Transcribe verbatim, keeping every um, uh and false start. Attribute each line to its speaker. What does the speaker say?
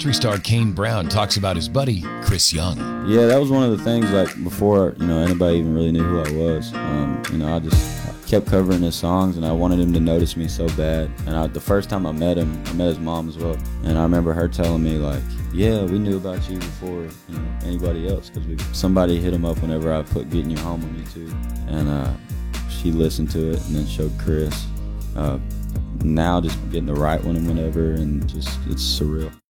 Speaker 1: country star Kane Brown talks about his buddy, Chris Young.
Speaker 2: Yeah, that was one of the things, like, before, you know, anybody even really knew who I was. Um, you know, I just kept covering his songs, and I wanted him to notice me so bad. And I, the first time I met him, I met his mom as well. And I remember her telling me, like, yeah, we knew about you before, you know, anybody else, because somebody hit him up whenever I put Getting You Home on YouTube. And uh, she listened to it and then showed Chris. Uh, now just getting to write one and whenever, and just, it's surreal.